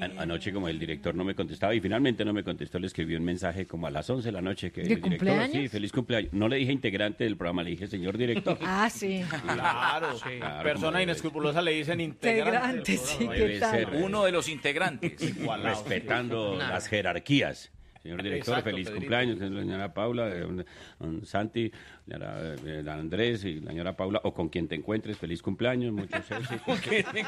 Anoche como el director no me contestaba y finalmente no me contestó, le escribí un mensaje como a las 11 de la noche que ¿De el director, cumpleaños? sí, feliz cumpleaños. No le dije integrante del programa, le dije señor director. Ah, sí. Claro, Claro, persona como inescrupulosa le dicen integrante. Integrante, sí, Debe ¿qué tal? ser, Uno de los integrantes. respetando las jerarquías. Señor director, Exacto, feliz Pedrito. cumpleaños, la señora Paula, don Santi, don Andrés y la señora Paula, o con quien te encuentres, feliz cumpleaños, muchos éxitos.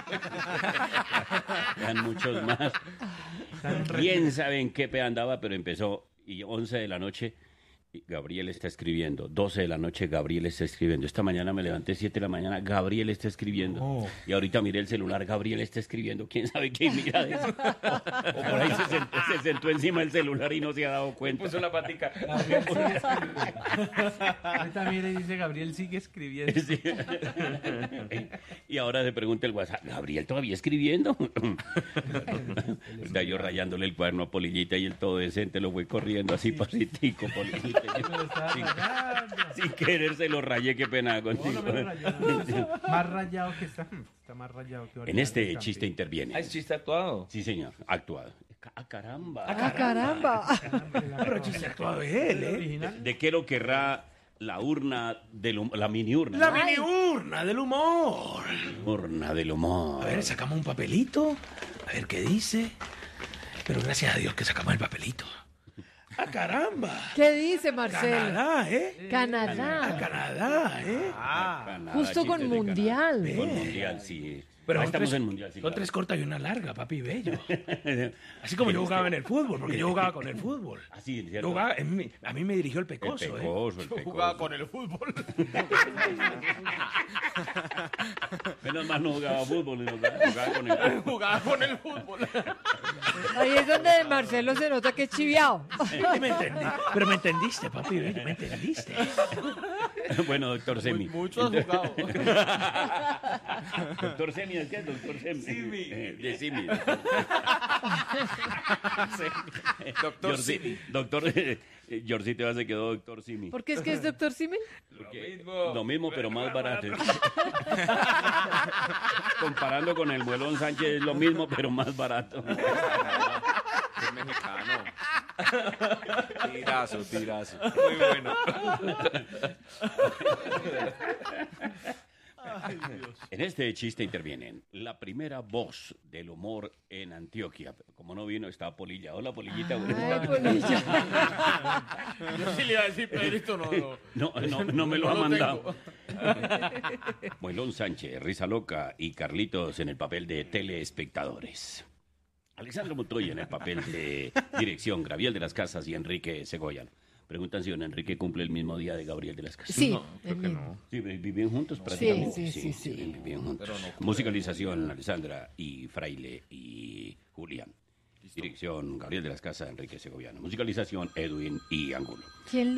Vean muchos más. Quién sabe en qué pe andaba, pero empezó y 11 de la noche. Y Gabriel está escribiendo, 12 de la noche Gabriel está escribiendo. Esta mañana me levanté 7 de la mañana, Gabriel está escribiendo. Y ahorita miré el celular, Gabriel está escribiendo. ¿Quién sabe qué mira de eso? O por ahí se sentó encima del celular y no se ha dado cuenta. Puso la patica. Ahorita mire y dice Gabriel sigue escribiendo. Sí. Y ahora se pregunta el WhatsApp, ¿Gabriel todavía escribiendo? Está yo rayándole el cuaderno a Polillita y el todo decente lo fue corriendo así pasitico, Polillita. Sin querer se lo rayé, qué pena contigo. Más rayado que está. Está más rayado que En este chiste interviene. Ah, es chiste actuado. Sí, señor, actuado. ¡Ah, caramba! ¡Ah, caramba! Pero chiste actuado es él, ¿eh? original. ¿De qué lo querrá la urna la mini urna? La mini urna del humor. Urna del humor. A ver, sacamos un papelito. A ver qué dice. Pero gracias a Dios que sacamos el papelito. ¡Ah, caramba! ¿Qué dice Marcelo? Canadá, ¿eh? Canadá. Canadá, ¿eh? Canadá, Justo con chistes de Mundial. Canadá. Con Mundial, sí. Pero Ahí son estamos tres- en Mundial, sí. Son claro. 3 cortas y una larga, papi bello. Así como yo jugaba en el fútbol, porque yo jugaba con el fútbol. Así, Yo ¿cierto? jugaba, a mí me dirigió el El Pecoso, ¿eh? pecoso, el Yo pecoso. jugaba con el fútbol. Menos mal no jugaba fútbol, no jugaba con el... Jugaba con el fútbol. Ahí es donde Marcelo se nota que es chiviao. Pero me entendiste, papi bello, me entendiste. Bueno, doctor Semi. Mucho has jugado. Doctor Semi, ¿es qué? Doctor Semi. De Simi. Doctor Yorci- Simi. Doctor Yorcito ya se quedó doctor Simi. ¿Por qué es que es doctor Simen? Lo mismo, pero más barato. Comparando con el Muelón Sánchez es lo mismo, pero más barato. Es mexicano. Tirazo, tirazo. Muy bueno. En este chiste intervienen la primera voz del humor en Antioquia. Como no vino, está Polilla. Hola, Polillita. Ay, Polilla. Yo sí le iba a decir, Pedrito, No me lo ha No lo mandado. Muelón Sánchez, Risa Loca y Carlitos en el papel de telespectadores. Alexandro Montoya en el papel de dirección, Gabriel de las Casas y Enrique Segoyan. Preguntan si don Enrique cumple el mismo día de Gabriel de las Casas. Sí. creo que no. Sí, viven juntos prácticamente. sí. Viven juntos. Musicalización, Alessandra y Fraile y Julián. Dirección, Gabriel de las Casas, Enrique Segoviano. Musicalización, Edwin y Angulo. ¿Quién